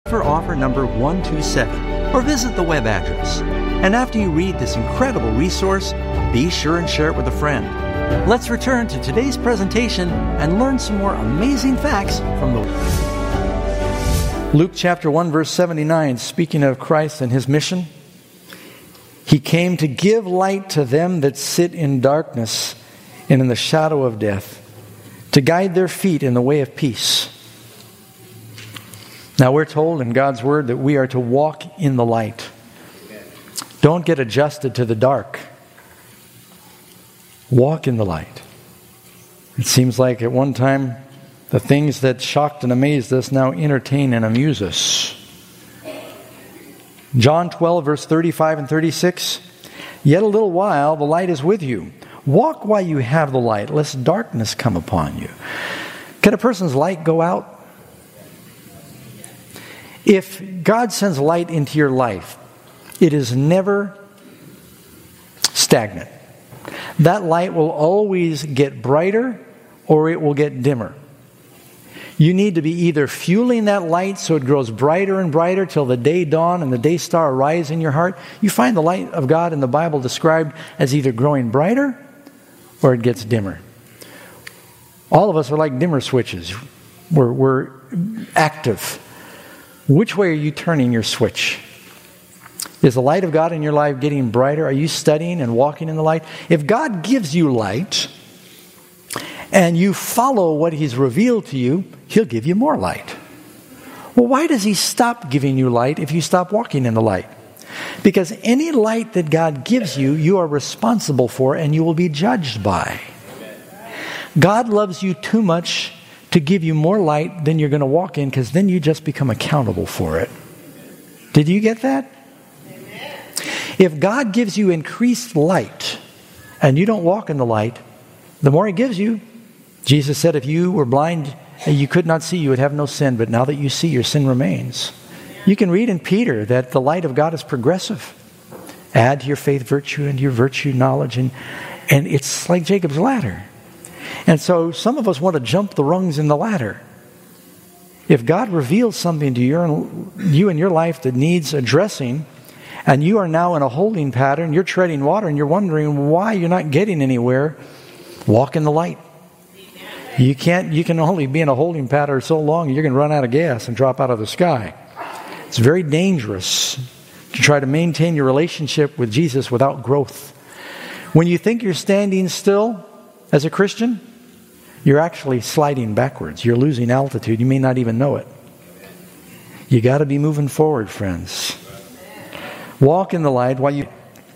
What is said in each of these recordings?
for offer number 127 or visit the web address. And after you read this incredible resource, be sure and share it with a friend. Let's return to today's presentation and learn some more amazing facts from the Luke chapter 1 verse 79, speaking of Christ and His mission. He came to give light to them that sit in darkness and in the shadow of death, to guide their feet in the way of peace. Now we're told in God's Word that we are to walk in the light. Don't get adjusted to the dark. Walk in the light. It seems like at one time the things that shocked and amazed us now entertain and amuse us. John 12 verse 35 and 36. Yet a little while the light is with you. Walk while you have the light, lest darkness come upon you. Can a person's light go out? If God sends light into your life, it is never stagnant. That light will always get brighter or it will get dimmer. You need to be either fueling that light so it grows brighter and brighter till the day dawn and the day star arise in your heart. You find the light of God in the Bible described as either growing brighter or it gets dimmer. All of us are like dimmer switches. We're active. Which way are you turning your switch? Is the light of God in your life getting brighter? Are you studying and walking in the light? If God gives you light and you follow what He's revealed to you, He'll give you more light. Well, why does He stop giving you light if you stop walking in the light? Because any light that God gives you, you are responsible for and you will be judged by. God loves you too much to give you more light than you're going to walk in, because then you just become accountable for it. Did you get that? If God gives you increased light and you don't walk in the light, the more He gives you, Jesus said, if you were blind and you could not see, you would have no sin, but now that you see, your sin remains. You can read in Peter that the light of God is progressive. Add to your faith virtue, and to your virtue knowledge, and it's like Jacob's ladder. And so some of us want to jump the rungs in the ladder. If God reveals something to you in your life that needs addressing, and you are now in a holding pattern, you're treading water, and you're wondering why you're not getting anywhere, walk in the light. You can only be in a holding pattern so long, you're going to run out of gas and drop out of the sky. It's very dangerous to try to maintain your relationship with Jesus without growth. When you think you're standing still as a Christian, you're actually sliding backwards. You're losing altitude. You may not even know it. You got to be moving forward, friends. Walk in the light while you...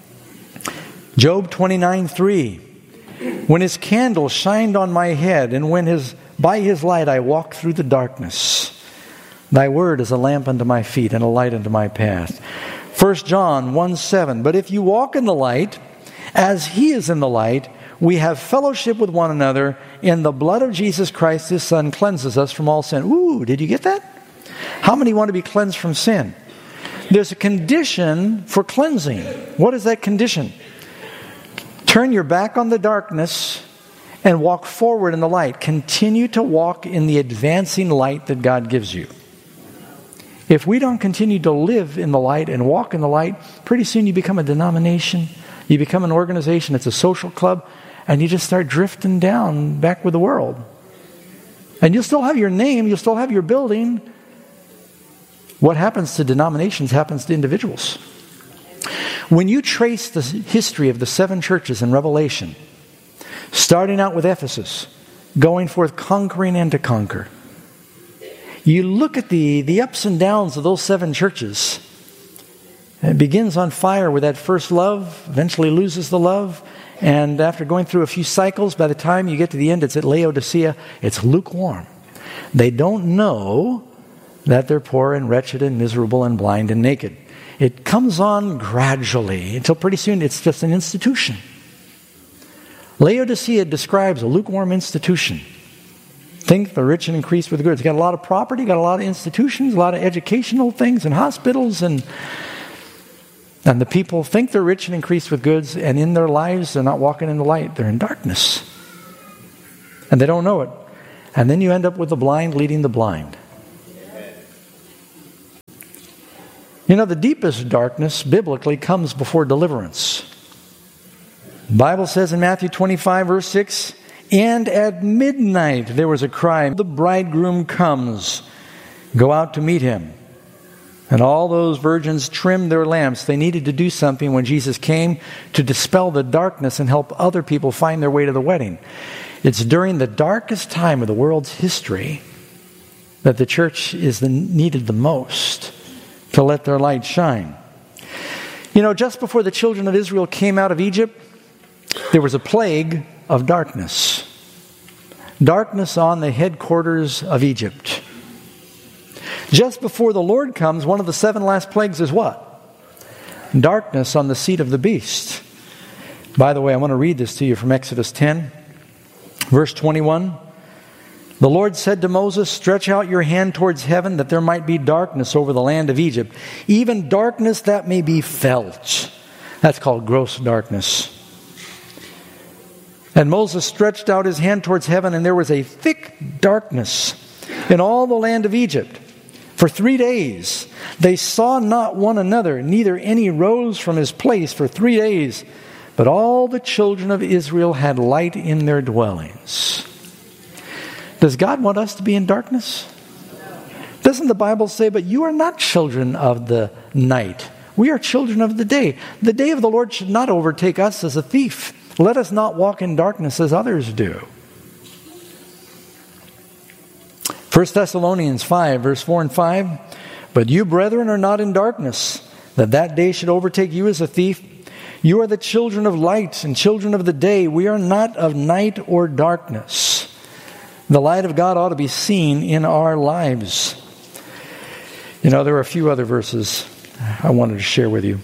Job 29:3. When His candle shined on my head, and by His light I walk through the darkness. Thy word is a lamp unto my feet and a light unto my path. 1 John 1:7. But if you walk in the light, as He is in the light, we have fellowship with one another, and the blood of Jesus Christ, His Son, cleanses us from all sin. Ooh, did you get that? How many want to be cleansed from sin? There's a condition for cleansing. What is that condition? Turn your back on the darkness and walk forward in the light. Continue to walk in the advancing light that God gives you. If we don't continue to live in the light and walk in the light, pretty soon you become a denomination. You become an organization. It's a social club. And you just start drifting down back with the world. And you'll still have your name. You'll still have your building. What happens to denominations happens to individuals. When you trace the history of the 7 churches in Revelation, starting out with Ephesus, going forth conquering and to conquer, you look at the ups and downs of those 7 churches. It begins on fire with that first love, eventually loses the love, and after going through a few cycles, by the time you get to the end, it's at Laodicea, it's lukewarm. They don't know that they're poor and wretched and miserable and blind and naked. It comes on gradually until pretty soon it's just an institution. Laodicea describes a lukewarm institution. Think the rich and increased with goods. Got a lot of property, got a lot of institutions, a lot of educational things and hospitals, and the people think they're rich and increased with goods, and in their lives they're not walking in the light. They're in darkness. And they don't know it. And then you end up with the blind leading the blind. You know, the deepest darkness biblically comes before deliverance. The Bible says in Matthew 25, verse 6, "And at midnight there was a cry, 'The bridegroom comes. Go out to meet him.' And all those virgins trimmed their lamps." They needed to do something when Jesus came to dispel the darkness and help other people find their way to the wedding. It's during the darkest time of the world's history that the church is needed the most to let their light shine. You know, just before the children of Israel came out of Egypt, there was a plague of darkness. Darkness on the headquarters of Egypt. Just before the Lord comes, one of the 7 last plagues is what? Darkness on the seat of the beast. By the way, I want to read this to you from Exodus 10, verse 21. "The Lord said to Moses, 'Stretch out your hand towards heaven, that there might be darkness over the land of Egypt, even darkness that may be felt.'" That's called gross darkness. "And Moses stretched out his hand towards heaven, and there was a thick darkness in all the land of Egypt. For 3 days they saw not one another, neither any rose from his place for 3 days. But all the children of Israel had light in their dwellings." Does God want us to be in darkness? Doesn't the Bible say, "But you are not children of the night. We are children of the day. The day of the Lord should not overtake us as a thief. Let us not walk in darkness as others do." 1 Thessalonians 5, verse 4 and 5. "But you, brethren, are not in darkness, that day should overtake you as a thief. You are the children of light and children of the day. We are not of night or darkness." The light of God ought to be seen in our lives. You know, there are a few other verses I wanted to share with you.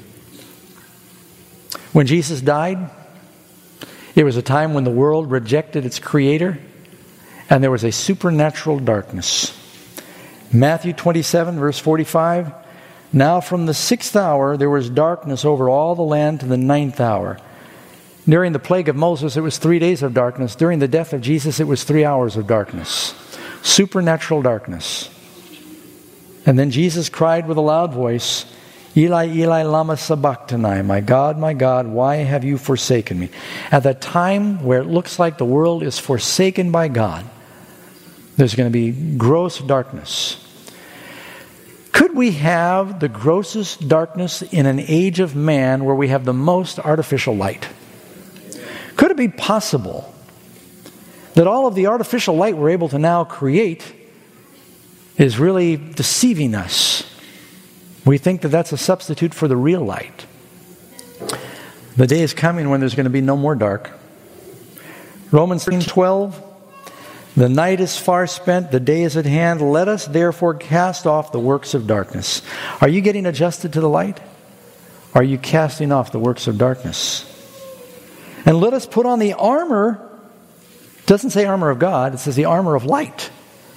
When Jesus died, it was a time when the world rejected its Creator, and there was a supernatural darkness. Matthew 27, verse 45, "Now from the 6th hour there was darkness over all the land to the 9th hour. During the plague of Moses, it was 3 days of darkness. During the death of Jesus, it was 3 hours of darkness. Supernatural darkness. And then Jesus cried with a loud voice, 'Eli, Eli, lama sabachthani, my God, why have you forsaken me?'" At that time where it looks like the world is forsaken by God, there's going to be gross darkness. Could we have the grossest darkness in an age of man where we have the most artificial light? Could it be possible that all of the artificial light we're able to now create is really deceiving us? We think that that's a substitute for the real light. The day is coming when there's going to be no more dark. Romans 13:12, "The night is far spent, the day is at hand. Let us therefore cast off the works of darkness." Are you getting adjusted to the light? Are you casting off the works of darkness? "And let us put on the armor," it doesn't say armor of God, it says the armor of light.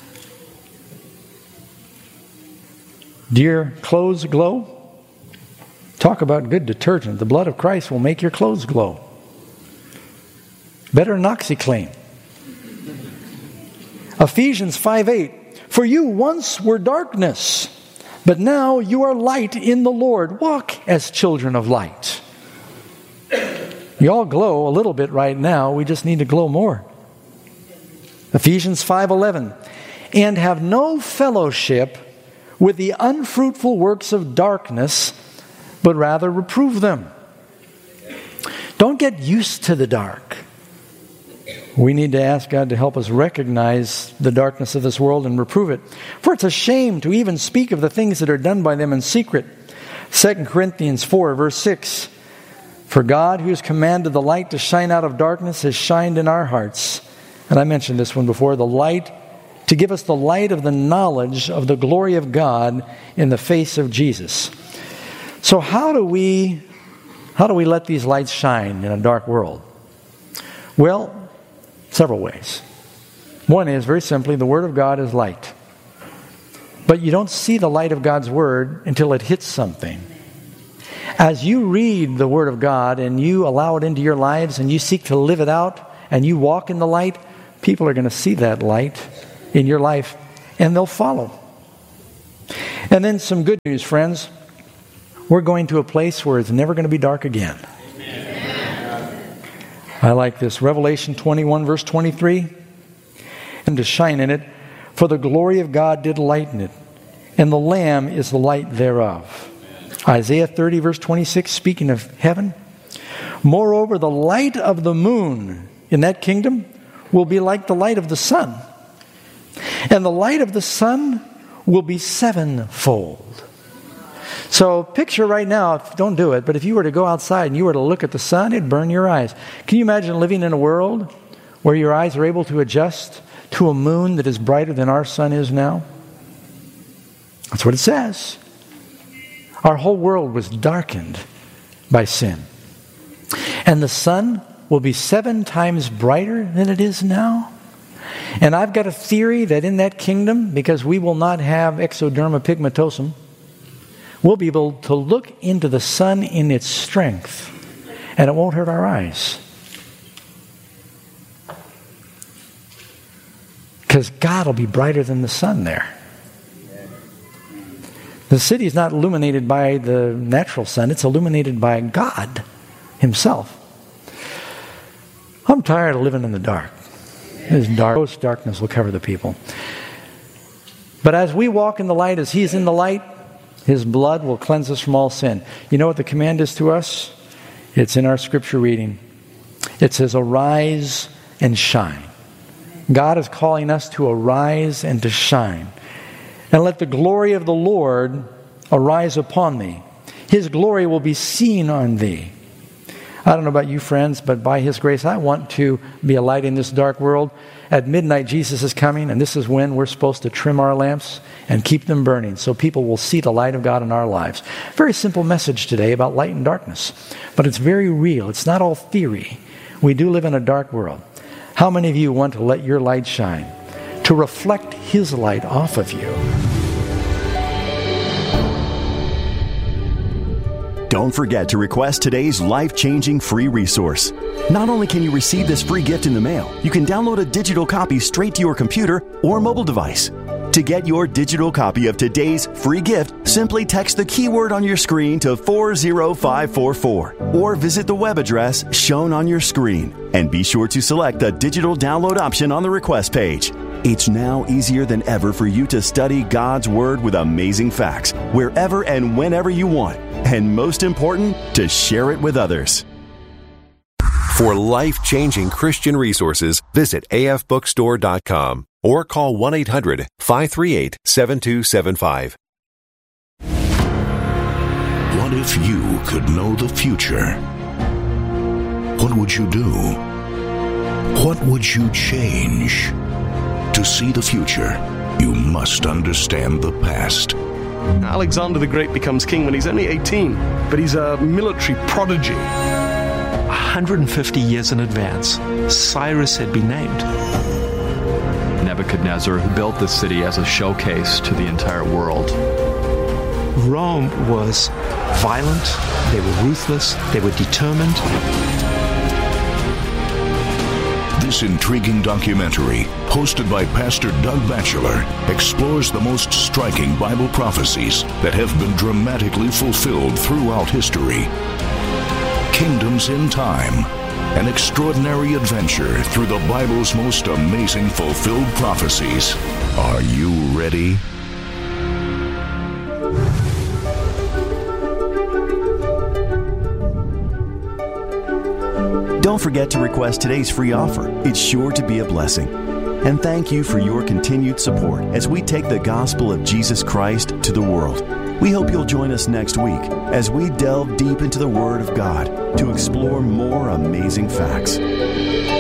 Do your clothes glow? Talk about good detergent. The blood of Christ will make your clothes glow. Better than OxyClean. Ephesians 5:8, "For you once were darkness, but now you are light in the Lord. Walk as children of light." We all glow a little bit right now. We just need to glow more. Ephesians 5:11, "And have no fellowship with the unfruitful works of darkness, but rather reprove them." Don't get used to the dark. We need to ask God to help us recognize the darkness of this world and reprove it. "For it's a shame to even speak of the things that are done by them in secret." 2 Corinthians 4, verse 6, "For God, who has commanded the light to shine out of darkness, has shined in our hearts." And I mentioned this one before, the light, to give us the light of the knowledge of the glory of God in the face of Jesus. So how do we let these lights shine in a dark world? Well, several ways. One is, very simply, the Word of God is light. But you don't see the light of God's Word until it hits something. As you read the Word of God and you allow it into your lives and you seek to live it out and you walk in the light, people are going to see that light in your life and they'll follow. And then some good news, friends. We're going to a place where it's never going to be dark again. I like this. Revelation 21, verse 23. And to shine in it, for the glory of God did lighten it, and the Lamb is the light thereof. Isaiah 30, verse 26, speaking of heaven. Moreover, the light of the moon in that kingdom will be like the light of the sun. And the light of the sun will be sevenfold. So picture right now, don't do it, but if you were to go outside and you were to look at the sun, it'd burn your eyes. Can you imagine living in a world where your eyes are able to adjust to a moon that is brighter than our sun is now? That's what it says. Our whole world was darkened by sin. And the sun will be 7 times brighter than it is now. And I've got a theory that in that kingdom, because we will not have exoderma pigmentosum, we'll be able to look into the sun in its strength, and it won't hurt our eyes. Because God will be brighter than the sun there. The city is not illuminated by the natural sun, it's illuminated by God Himself. I'm tired of living in the dark. This darkness will cover the people. But as we walk in the light, as He's in the light, His blood will cleanse us from all sin. You know what the command is to us? It's in our scripture reading. It says, arise and shine. God is calling us to arise and to shine. And let the glory of the Lord arise upon thee. His glory will be seen on thee. I don't know about you, friends, but by His grace, I want to be a light in this dark world. At midnight, Jesus is coming, and this is when we're supposed to trim our lamps and keep them burning so people will see the light of God in our lives. Very simple message today about light and darkness, but it's very real. It's not all theory. We do live in a dark world. How many of you want to let your light shine, to reflect His light off of you? Don't forget to request today's life-changing free resource. Not only can you receive this free gift in the mail, you can download a digital copy straight to your computer or mobile device. To get your digital copy of today's free gift, simply text the keyword on your screen to 40544 or visit the web address shown on your screen. And be sure to select the digital download option on the request page. It's now easier than ever for you to study God's Word with amazing facts wherever and whenever you want. And most important, to share it with others. For life-changing Christian resources, visit afbookstore.com or call 1-800-538-7275. What if you could know the future? What would you do? What would you change? To see the future, you must understand the past. Alexander the Great becomes king when he's only 18, but he's a military prodigy. 150 years in advance, Cyrus had been named. Nebuchadnezzar, who built this city as a showcase to the entire world. Rome was violent, they were ruthless, they were determined. This intriguing documentary, hosted by Pastor Doug Batchelor, explores the most striking Bible prophecies that have been dramatically fulfilled throughout history. Kingdoms in Time, an extraordinary adventure through the Bible's most amazing fulfilled prophecies. Are you ready? Don't forget to request today's free offer. It's sure to be a blessing. And thank you for your continued support as we take the gospel of Jesus Christ to the world. We hope you'll join us next week as we delve deep into the Word of God to explore more amazing facts.